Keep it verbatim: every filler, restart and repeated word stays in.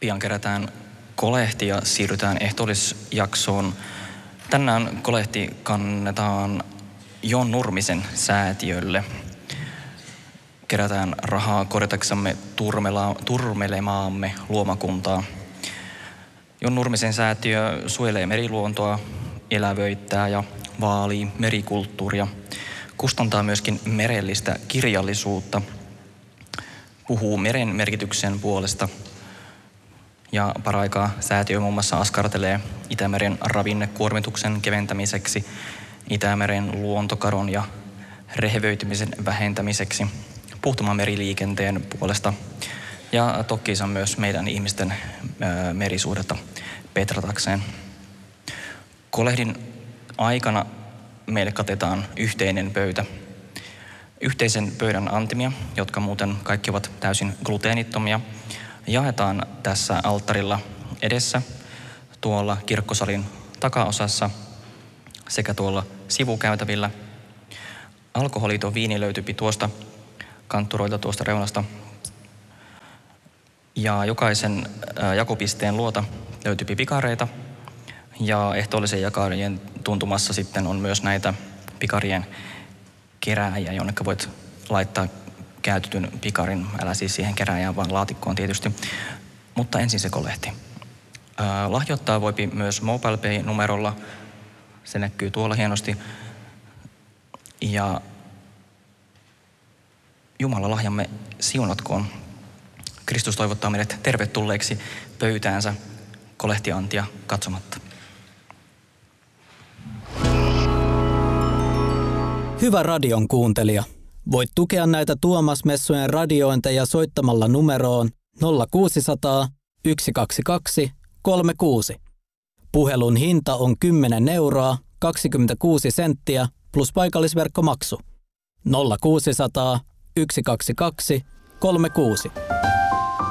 Pian kerätään kolehti ja siirrytään ehtoollisjaksoon. Tänään kolehti kannetaan Jon Nurmisen säätiölle. Kerätään rahaa korjataksamme turmela, turmelemaamme luomakuntaa. Jon Nurmisen säätiö suojelee meriluontoa, elävöittää ja vaalii merikulttuuria. Kustantaa myöskin merellistä kirjallisuutta. Puhuu meren merkityksen puolesta. Ja paraikaa säätiö muun muassa askartelee Itämeren ravinnekuormituksen keventämiseksi, Itämeren luontokadon ja rehevöitymisen vähentämiseksi, puhtaman meriliikenteen puolesta ja toki se on myös meidän ihmisten ää, merisuhdetta petratakseen. Kolehdin aikana meille katetaan yhteinen pöytä. Yhteisen pöydän antimia, jotka muuten kaikki ovat täysin gluteenittomia, jaetaan tässä alttarilla edessä, tuolla kirkkosalin takaosassa sekä tuolla sivukäytävillä. Alkoholiton viini löytyypi tuosta kantturoilta tuosta reunasta. Ja jokaisen jakopisteen luota löytyypi pikareita. Ja ehtoollisen jakarien tuntumassa sitten on myös näitä pikarien kerääjiä, jonne voit laittaa käytetyn pikarin, älä siis siihen kerääjään, vaan laatikkoon tietysti. Mutta ensin se kolehti. Ää, lahjoittaa voipi myös MobilePay-numerolla. Se näkyy tuolla hienosti. Ja Jumala lahjamme siunatkoon. Kristus toivottaa meidät tervetulleeksi pöytäänsä kolehtiantia katsomatta. Hyvä radion kuuntelija. Voit tukea näitä Tuomas-messujen radiointeja soittamalla numeroon nolla kuusisataa, yksi kaksi kaksi, kolme kuusi. Puhelun hinta on kymmenen euroa, kaksikymmentäkuusi senttiä plus paikallisverkkomaksu. nolla kuusisataa, yksi kaksi kaksi, kolme kuusi.